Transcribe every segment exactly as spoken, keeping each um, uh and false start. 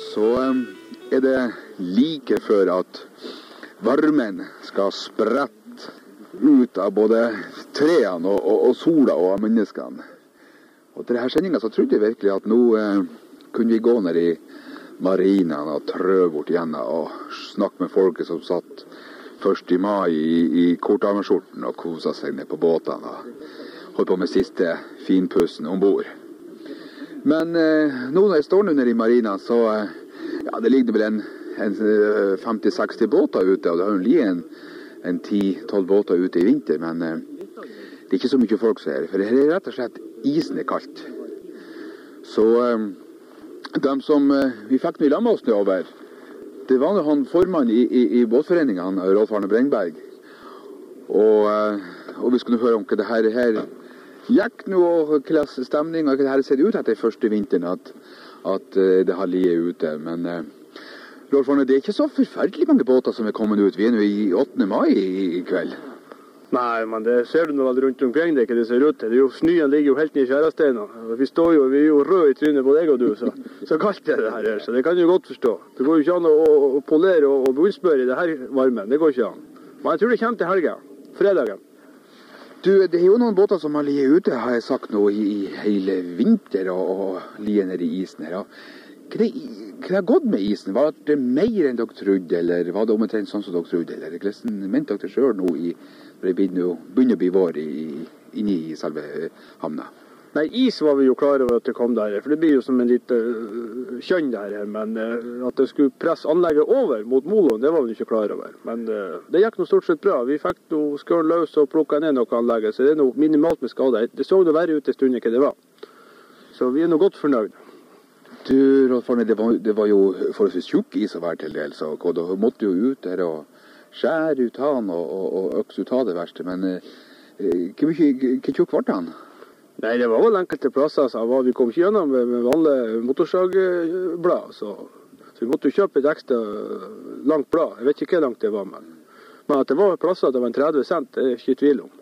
så er det like før at varmen skal sprette ut av både trærne og, og, og sola og av menneskene. Og til denne sendingen så trodde jeg virkelig at nå eh, kunne vi gå ned i marinaen og trø bort igjen og snakke med folket som satt første mai i, i kortarmerskjorten og koset seg ned på båtene og holdt på med siste finpussen ombord. Men eh, nå når jeg står nå nede i marinaen, så eh, ja, det ligger vel en, en femti seksti båter ute, og det har jo ligget en, en ti tolv båter ute i vinter, men eh, det er ikke så mye folk som er, for det er rett og slett isen er kaldt. Så eh, de som eh, vi fikk noe lammet oss nå over, det var jo han formann i, i, i båtforeningen, han, Rolf Arne Brengberg. Og, og vi skulle høre om hva det her, her gikk nå, og hva stemning, og hva det her ser ut etter første vinteren, at, at det har ligget ute. Men uh, Rolf Arne, det er ikke så forferdelig mange båter som er kommet ut. Vi er nå i åttende mai i, i kveld. Nei, men det ser du nå vel rundt omkring det, ikke det ser ut til. Det er jo, snøen ligger jo helt ned i skjæresteina. Vi står jo, vi er jo røde i trynet på deg og du, så, så kaldt er det her, så det kan du godt forstå. Det går jo ikke an å, å, å polere og, og bunnspøre i det her varmen, det går ikke an. Men jeg tror det kommer til helga, fredagen. Du, det er jo noen båter som har ligget ute, har jeg sagt nå, i, i hele vinter og, og ligget nede i isen her. Hva det, hva det har gått med isen? Var det mer enn dere trodde, eller var det omtrent sånn som dere trodde? Eller hvordan mente dere selv nå i det begynner å bli vår inne i selve havna? Nei, is var vi jo klare over at det kom der, for det blir jo som en lite uh, kjønn der, men uh, at det skulle presse anlegget over mot moloen, det var vi ikke klare over. Men uh, det gikk noe stort sett bra. Vi fikk noe skøren løs og plukket ned noe anlegget, så det er noe minimalt med skade. Det så noe verre ut i stunden ikke det var. Så vi er noe godt fornøyd. Du, Rolf Arne, det var, det var jo forholdsvis tjukk is å være til del, så da måtte jo ut der og skjære ut han og, og, og øks ut av det verste, men eh, hvor tjukk ble han? Nei, det var vel enkelte plasser, så vi kom ikke gjennom med, med vanlige motorsagblad, så, så vi måtte jo kjøpe et ekstra langt blad. Jeg vet ikke hvor langt det var, men, men at det var plasser, det var en tretti cent, det er ikke i tvil om.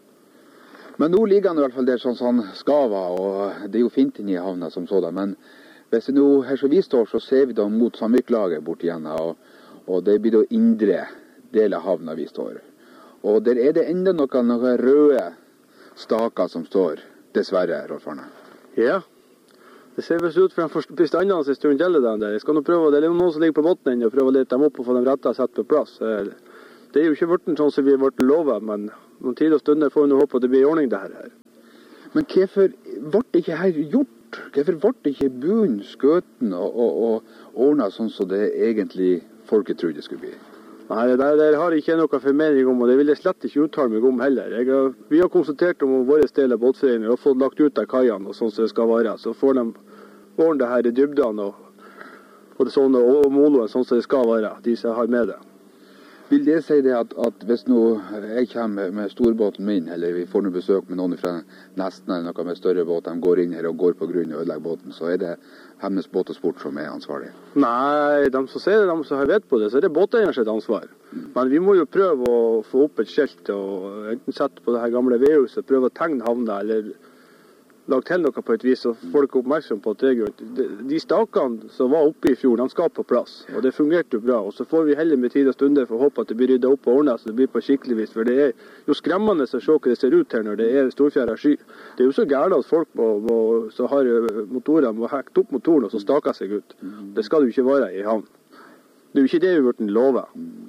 Men nå ligger han i hvert fall der sånn som han skal være, og det er jo fint inne i havna som sådan, men hvis det nå her som vi står, så ser vi da mot samvirklaget bort igjen, og, og det blir da indre del av havna vi står. Og der er det enda noen, noen røde staker som står, dessverre, Rolf Arne. Ja, det ser vel ut for de bestandene som står til dem der. Jeg skal nå prøve, det er noen som ligger på botten og prøve å lete dem opp og få dem rettet og sett på plass. Det er jo ikke vært sånn som vi har vært lovet, men noen tid og stunder får vi nå håpe at det blir i ordning det her. Men hvorfor ble det ikke her gjort? Hvorfor ble det ikke bunn, skøten og, og, og ordnet sånn som det egentlig folket trodde det skulle bli? Nei, det der har jeg ikke noe formening om, og det vil jeg slett ikke uttale meg om heller. Jeg har, vi har konsultert om våre del av båtforeningen og fått lagt ut av kajene og sånn som det skal være. Så får de ordne det her i dybdene og, og, det sånne, og moloen sånn som det skal være, de som har med det. Vil det si det at, at hvis nå jeg kommer med storbåten min, eller vi får noe besøk med noen fra nesten eller noe med større båt, de går inn her og går på grunn og ødelegger båten, så er det Hemnes båt og sport som er ansvarlig? Nei, de som ser det, de som har vet på det, så er det båteiernes ansvar. Mm. Men vi må jo prøve å få opp et skilt, og enten sette på det her gamle vedhuset, prøve å tegne havna, eller lage til noe på et vis, og folk er oppmerksom på at det er grunn. De, de stakene som var oppe i fjor, de skal på plass, og det fungerte jo bra. Og så får vi heller med tid og stunder for å håpe at det blir ryddet opp og ordnet, så det blir på skikkelig vis. For det er jo skremmende å se hva det ser ut her når det er storfjæra sky. Det er jo så gærent at folk må, må, så har motorene må hekte opp motoren og så stake seg ut. Det skal jo ikke være i havn. Det er jo ikke det vi burde love.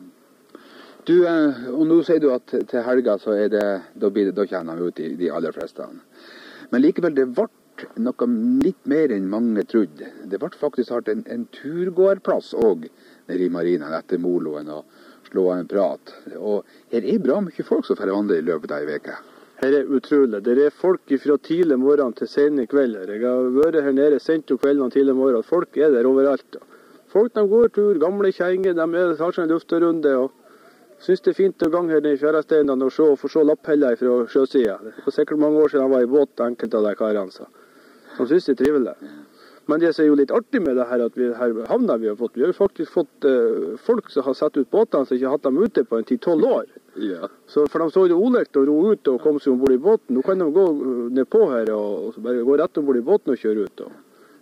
Du, og nå sier du at til helga så er det, da, blir det, da kjenner vi ut de, de aller fleste. Men likevel, det ble noe litt mer enn mange trodde. Det ble faktisk hatt en, en turgåerplass også nede i marinen etter moloen og slå av en prat. Og her er bra mye folk som får vandre i løpet av en veke. Her er utrolig. Det er folk fra tidlig morgen til sene kvelder. Jeg har vært her nede sent om kvelden og tidlig morgen. Folk er der overalt. Folk de går tur, gamle kjenger, de er, tar seg en lufterunde og synes det er fint å gang her nede i fjæresteinene og se, få se lappheller fra sjøsida. Det var sikkert mange år siden jeg var i båt, enkelte av de karene, så de synes det er trivelig. Men det som er jo litt artig med det her, at vi her havna vi har fått, vi har jo faktisk fått uh, folk som har satt ut båtene som ikke har hatt dem ute på en ti tolv år. Ja. Så for de så det olekt å ro ut og komme seg ombord i båten. Nå kan de gå ned på her og, og bare gå rett ombord i båten og kjøre ut. Og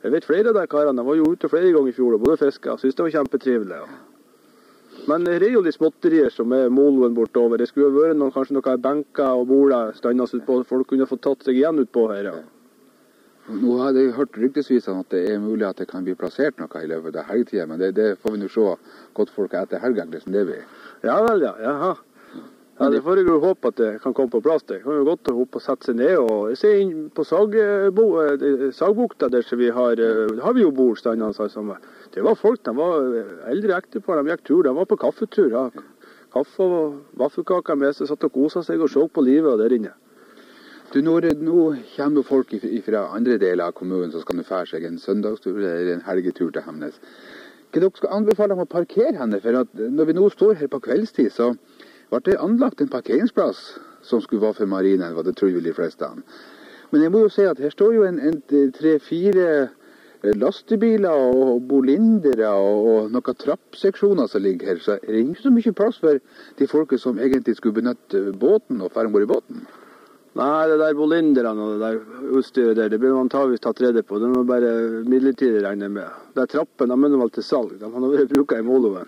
Jeg vet flere av de karene, de var jo ute flere ganger i fjor, og både fisket, og synes det var kjempetrivelig. Ja. Men det er jo de småtterier som er moloen bortover. Det skulle jo være noen, kanskje noen benker og boler standet ut på, folk kunne få tatt seg igjen ut på her. Ja. Nå har jeg hørt ryktesvis at det er mulig at det kan bli plassert noe i løpet av helgetiden, men det, det får vi nå se godt folk etter helgen, hvordan det blir. Ja vel, ja. Jaha. Ja, det får jeg jo håpe at det kan komme på plass. Det kan jo godt å opp og sette seg ned. Og jeg ser inn på sagbo, sagbukta der så vi har, har vi jo bord standene. Det var folk, de var eldre ektepar, de gikk tur, de var på kaffetur. Ja. Kaffe og vaffelkaker med seg, satt og koset seg og så på livet der inne. Du, når, nå kommer folk fra andre deler av kommunen, så skal du fære seg en søndagstur eller en helgetur til Hemnes. Hva dere skal anbefale dem å parkere henne? For at når vi nå står her på kveldstid, så var det anlagt en parkeringsplass som skulle være for marinen, hva det tror vi de fleste. Men jeg må jo si at her står jo en, en tre-fire lastebiler og bolindere og, og noen trappseksjoner som ligger her, så er det ikke så mye plass for de folket som egentlig skulle benytte båten og fære ombord i båten. Nei, det der bolinderne og det der utstyret der, det blir man antageligvis tatt rede på. Det må bare midlertidig regne med. Det er trappen, de er vel til salg. De har vært brukt i moloen.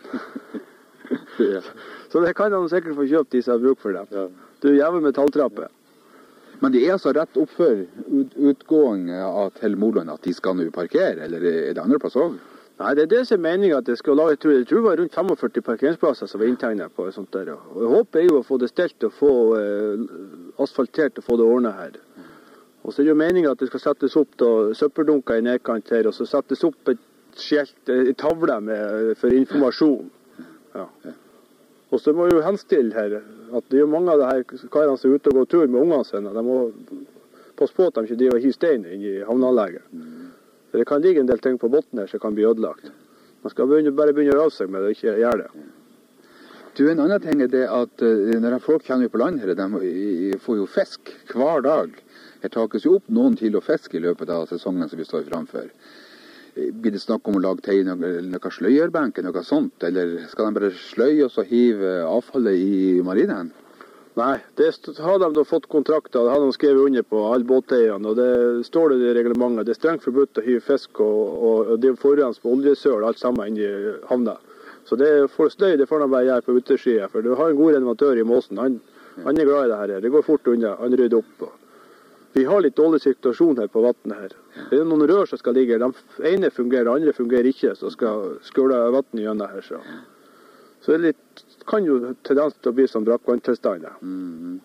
Ja. Så det kan de sikkert få kjøpt de som har bruk for dem. Ja. Du er jævlig metalltrappe. Men det er altså rett oppfør ut, utgåing til moloen at de skal nå parkere, eller er det andre plass også? Nei, det er det som er meningen at det skal lage, jeg tror, jeg tror det var rundt femogførti parkeringsplasser som var inntegnet på sånt der. Og jeg håper er jo å få det stelt og få eh, asfaltert og få det ordnet her. Og så er det jo meningen at det skal settes opp da, søppeldunker i nedkant her, og så settes opp et skjelt, et tavle med, for informasjon. Ja. Og så må jeg jo henstille her, at det er jo mange av de her karene som er ute og går tur med ungene sine. De må passe på at de ikke driver og hiver stein inn i havneanlegget. For det kan ligge en del ting på botten her som kan bli ødelagt. Man skal begynne, bare begynne å øve seg med det, og ikke gjøre det. Du, en annen ting er det at når folk kommer på land her, de får jo fisk hver dag. Her takes jo opp noen kilo fisk i løpet av sesongen som vi står framfor. Blir det snakk om å lage tegn eller noe sløyerbenk eller noe sånt, eller skal de bare sløye og så hive avfallet i marinen? Nei, det har de da fått kontrakter, det har de skrevet under på alle båteierne, og det står det i reglementet. Det er strengt forbudt å hive fisk og, og, og det er forurens på oljesøl, alt sammen inn i havna. Så det får støy, det får de bare gjøre på utersiden, for du har en god renovatør i Måsen, han, han er glad i det her, det går fort unna, han rydder opp. Vi har litt dårlig situasjon her på vattnet her. Det er noen rør som skal ligge, de ene fungerer, de andre fungerer ikke, så skal skåle vattnet gjennom her. Så, så det er litt kan jo tendens til å bli som brakkvanntilstand. Mm.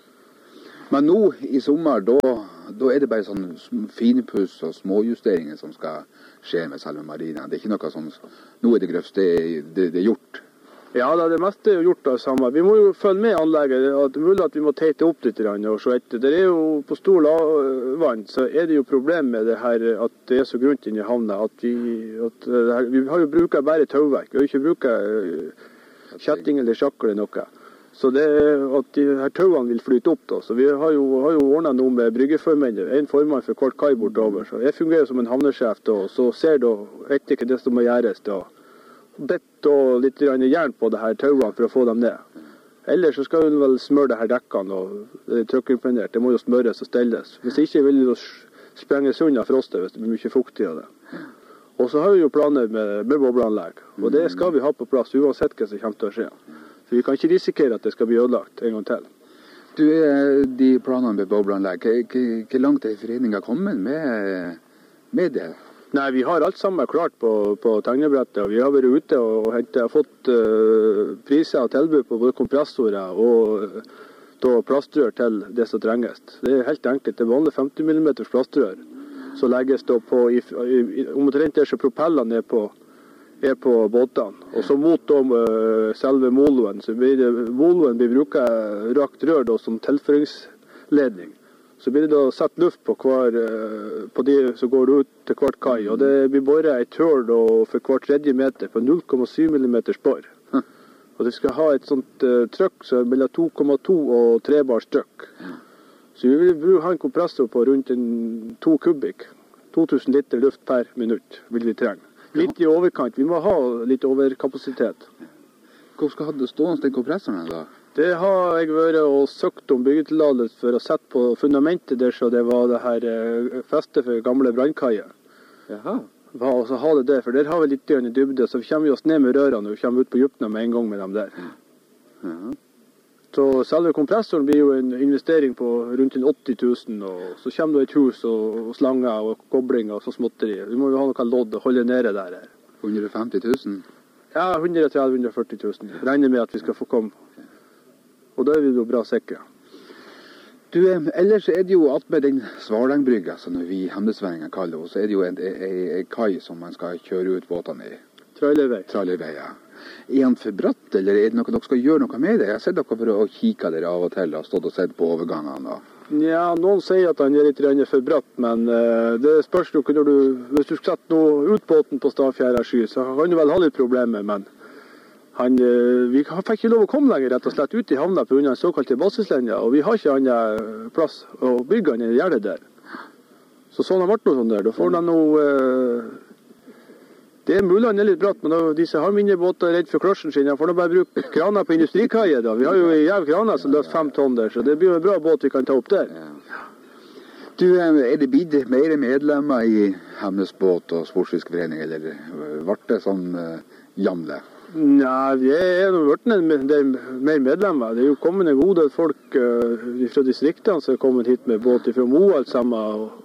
Men nå i sommer, da, da er det bare sånn finpuss og småjusteringer som skal skje med selve marinen. Det er ikke noe sånn, nå er det grøft, det, det, det er gjort. Ja, da, det meste er gjort av samme. Vi må jo følge med anlegget. Det er mulig at vi må teite opp litt og se etter. Det er jo på stor vann, så er det jo problem med det her at det er så grunt inne i havna. At vi, at det her, vi har jo bruket bare tauverk. Vi har jo ikke bruket kjetting eller sjakk eller noe. Så det er at de her tauene vil flyte opp da. Så vi har jo, har jo ordnet noe med bryggeformenn, en formann for kort kai bortover. Så jeg fungerer som en havnesjef da, så ser da etter ikke det som må gjøres da. Bett og litt jern på det her tauene for å få dem ned. Ellers så skal hun vel smøre det her dekkene og trykkimpregnert. Det må jo smøres og stelles. Hvis ikke vil det sprenges unna frostet hvis det blir mye fuktig av det. Og så har vi jo planer med, med bobleanlegg, og det skal vi ha på plass uansett hva som kommer til å skje. For vi kan ikke risikere at det skal bli ødelagt en gang til. Du, de planene med bobleanlegg, hvor langt er foreningen kommet med, med det? Nei, vi har alt sammen klart på, på tegnebrettet, og vi har vært ute og hentet, har fått uh, priser og tilbud på både kompressorer og uh, plastrør til det som trenges. Det er helt enkelt, det er vanlig femti millimeter plastrør. Så legges det på, i, i, omtrent der så propellene er på, er på båtene. Og så mot dem, uh, selve moloen, så blir det, moloen blir bruket rakt rør da, som tilføringsledning. Så blir det da satt luft på, hver, uh, på de som går ut til hvert kai, og det blir bare et høl da, for hver tredje meter på null komma syv millimeter spår. Hm. Og det skal ha et sånt uh, trykk så mellom to komma to og tre bar trykk. Så vi vil ha en kompressor på rundt en to kubikk. to tusen liter luft per minutt vil vi trenge. Litt i overkant. Vi må ha litt overkapasitet. Hvor skal du stående den kompressoren da? Det har jeg vært og søkt om byggetillatelse for å sette på fundamentet der så det var det her festet for gamle brannkaier. Jaha. Og så ha det der, for der har vi litt i dybde, så kommer vi oss ned med rørene og kommer ut på djupna med en gang med dem der. Ja. Så selve kompressoren blir jo en investering på rundt åtti tusen, og så kommer det et hus og, og slanger og koblinger og så småtteri. Vi må jo ha noe lodd og holde nede der. hundre og femti tusen? Ja, hundre tretti til hundre og førti tusen. Regner med at vi skal få komme. Og da er vi jo bra sikre. Du, ellers er det jo at med den Svarlengbrygga, som vi hemnesværinger kaller det, så er det jo en, en, en kai som man skal kjøre ut båtene i. Trailervei. Trailervei, ja. Er han for bratt, eller er det noe dere skal gjøre noe med det? Jeg har sett dere for å kikke der av og til og stått og sett på overgangene. Ja, noen sier at han er litt for bratt, men uh, det spørs jo når du, hvis du skal sette noe ut båten på Stavfjæra sky, så kan du vel ha litt problemer, men han, uh, vi fikk ikke lov å komme lenger rett og slett ut i havna på grunn av den såkalte basislinja, og vi har ikke annen plass å bygge han i gjerdet der. Så sånn har vært noe sånn der. Da får han noe... Uh, Det er mulig han er litt bratt, men da, de som har mindre båter er redd for klosjen sin. Jeg får da bare bruke kraner på industrikaie da. Vi har jo jæv kraner som løser fem tonn der, så det blir jo en bra båt vi kan ta opp der. Ja. Du, er det blitt mer medlemmer i Hemnes båt- og sportsfiskeforening, eller ble det sånn uh, jamle? Nei, vi er nå blitt en del mer medlemmer. Det er jo kommet en god del folk uh, fra distriktene som er kommet hit med båt fra Mo alt sammen. Og,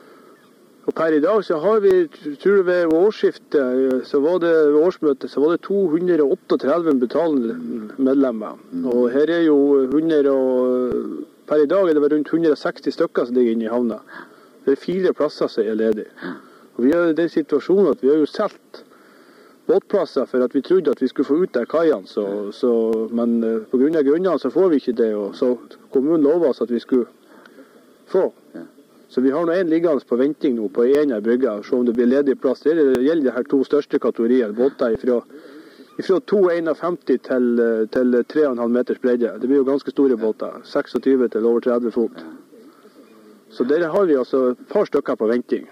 og per i dag så har vi, tror jeg ved årsskiftet, så var det ved årsmøtet, så var det to hundre og trettioåtte betalende medlemmer. Og her er jo hundre og, per i dag er det rundt hundre og seksti stykker som ligger inne i havna. Det er fire plasser som er ledige. Og vi er i den situasjonen at vi har jo solgt båtplasser for at vi trodde at vi skulle få ut der kajene, så, så, men på grunn av grunnene så får vi ikke det, og så kommunen lovet oss at vi skulle få. Så vi har nå en liggende på venting nå på en av brygga, og se om det blir ledig plass. Det gjelder de her to største kategoriene, båter fra, fra to komma femten til, til tre komma fem meters bredde. Det blir jo ganske store båter, tjueseks til over tretti fot. Så der har vi altså et par stykker på venting.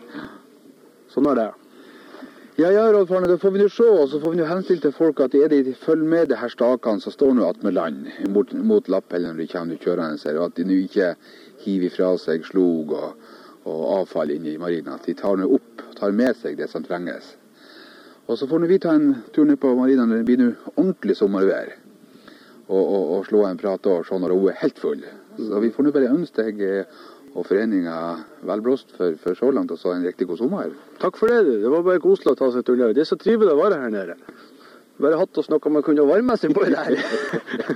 Sånn er det. Ja, ja, Rolf Arne, da får vi jo se, og så får vi jo henstille til folk at er de følger med det her stakene, så står nå at med land mot, mot lappellen når de kommer kjørende her, og at de nå ikke hiver fra seg slog og, og avfall inn i marina. At de tar nå opp, tar med seg det som trenges. Og så får vi ta en tur ned på marina når det blir nå ordentlig sommervær, og, og, og slå en prat og sånn når hun er helt full. Så vi får nå bare ønske deg og foreningen velblåst for, for så langt, og så en riktig god sommer. Takk for det, det var bare koselig å ta seg tur ned. Det er så trivelig å være her nede. Bare hatt oss noe man kunne varme seg på det her.